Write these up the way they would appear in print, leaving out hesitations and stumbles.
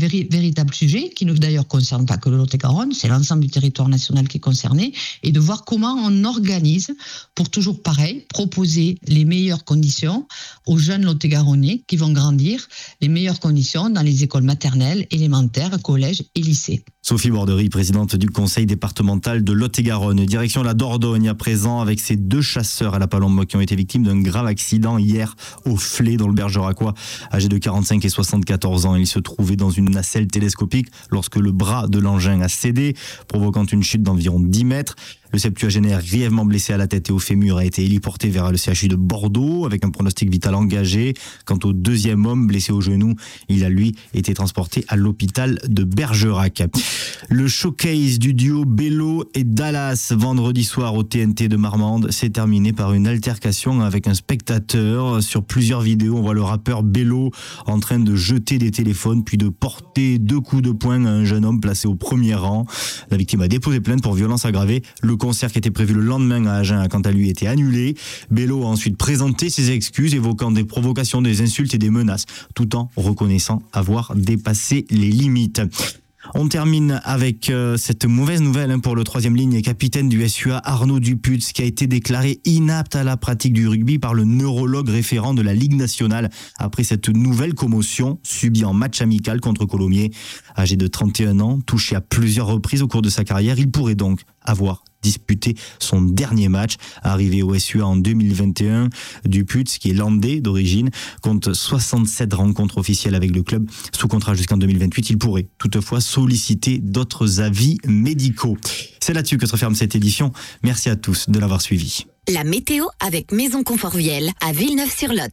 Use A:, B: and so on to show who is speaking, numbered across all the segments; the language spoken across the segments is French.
A: véritable sujet qui ne d'ailleurs concerne pas que le Lot-et-Garonne, c'est l'ensemble du territoire national qui est concerné, et de voir comment on organise pour toujours pareil, proposer les meilleures conditions aux jeunes Lot-et-Garonnais qui vont grandir, les meilleures conditions dans les écoles maternelles, élémentaires, collèges et lycées.
B: Sophie Borderie, présidente du conseil départemental de Lot-et-Garonne. Direction la Dordogne à présent avec ces 2 chasseurs à la Palombe qui ont été victimes d'un grave accident hier au Flé dans le Bergeracois. Âgés de 45 et 74 ans, ils se trouvaient dans une nacelle télescopique lorsque le bras de l'engin a cédé, provoquant une chute d'environ 10 mètres. Le septuagénaire, grièvement blessé à la tête et au fémur, a été héliporté vers le CHU de Bordeaux avec un pronostic vital engagé. Quant au deuxième homme blessé au genou, il a lui été transporté à l'hôpital de Bergerac. Le showcase du duo Bello et Dallas vendredi soir au TNT de Marmande s'est terminé par une altercation avec un spectateur. Sur plusieurs vidéos, on voit le rappeur Bello en train de jeter des téléphones puis de porter 2 coups de poing à un jeune homme placé au premier rang. La victime a déposé plainte pour violence aggravée. Le concert qui était prévu le lendemain à Agen a quant à lui été annulé. Bello a ensuite présenté ses excuses, évoquant des provocations, des insultes et des menaces, tout en reconnaissant avoir dépassé les limites. On termine avec cette mauvaise nouvelle pour le 3e ligne et capitaine du SUA Arnaud Duputz qui a été déclaré inapte à la pratique du rugby par le neurologue référent de la Ligue nationale après cette nouvelle commotion subie en match amical contre Colomiers. Âgé de 31 ans, touché à plusieurs reprises au cours de sa carrière, il pourrait donc avoir disputé son dernier match. Arrivé au SUA en 2021, Duputz, qui est landais d'origine, compte 67 rencontres officielles avec le club, sous contrat jusqu'en 2028. Il pourrait toutefois solliciter d'autres avis médicaux. C'est là-dessus que se referme cette édition. Merci à tous de l'avoir suivi.
C: La météo avec Maison Confort Viel à Villeneuve-sur-Lot.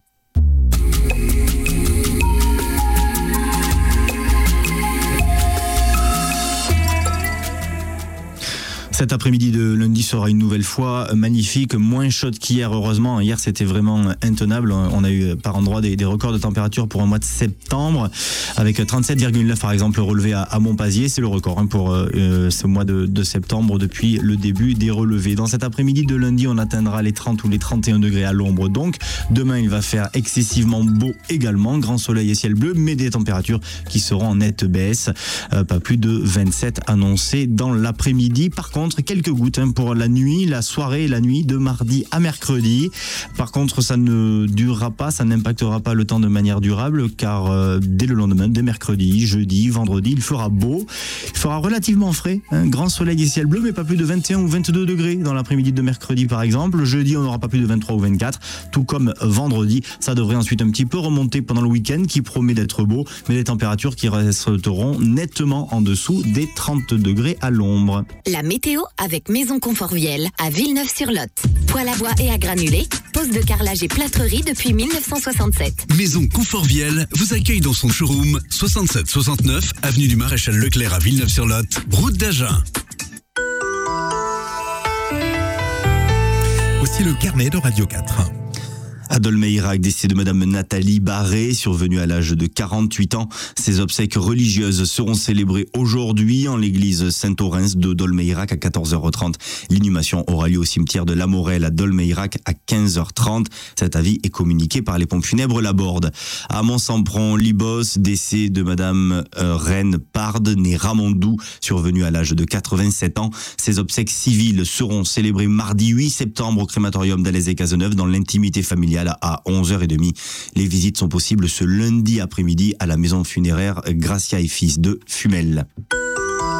B: Cet après-midi de lundi sera une nouvelle fois magnifique, moins chaude qu'hier, heureusement. Hier, c'était vraiment intenable. On a eu par endroits des records de température pour un mois de septembre, avec 37,9 par exemple relevé à Montpazier. C'est le record pour ce mois de septembre depuis le début des relevés. Dans cet après-midi de lundi, on atteindra les 30 ou les 31 degrés à l'ombre. Donc, demain, il va faire excessivement beau également. Grand soleil et ciel bleu, mais des températures qui seront en nette baisse. Pas plus de 27 annoncés dans l'après-midi. Par contre, quelques gouttes pour la nuit, la soirée et la nuit de mardi à mercredi. Par contre, ça ne durera pas, ça n'impactera pas le temps de manière durable car dès le lendemain, dès mercredi, jeudi, vendredi, il fera beau. Il fera relativement frais, grand soleil et ciel bleu, mais pas plus de 21 ou 22 degrés dans l'après-midi de mercredi par exemple. Jeudi, on n'aura pas plus de 23 ou 24, tout comme vendredi. Ça devrait ensuite un petit peu remonter pendant le week-end qui promet d'être beau, mais les températures qui resteront nettement en dessous des 30 degrés à l'ombre.
C: La météo avec Maison Confort Viel à Villeneuve-sur-Lot. Poêle à bois et à granulés, pose de carrelage et plâtrerie depuis 1967.
D: Maison Confort Viel vous accueille dans son showroom 67-69 avenue du Maréchal Leclerc à Villeneuve-sur-Lot, route d'Agen. Voici le carnet de Radio 4.
B: À Dolmeïrac, décès de Madame Nathalie Barré, survenue à l'âge de 48 ans. Ses obsèques religieuses seront célébrées aujourd'hui en l'église Saint-Orens de Dolmeïrac à 14h30. L'inhumation aura lieu au cimetière de La Morelle à Dolmeïrac à 15h30. Cet avis est communiqué par les pompes funèbres Laborde. À Mont-Sampron, Libos, décès de Madame Reine Parde, née Ramondou, survenue à l'âge de 87 ans. Ses obsèques civiles seront célébrées mardi 8 septembre au crématorium d'Alès-et-Cazeneuve dans l'intimité familiale à 11h30. Les visites sont possibles ce lundi après-midi à la maison funéraire Gracia et Fils de Fumel.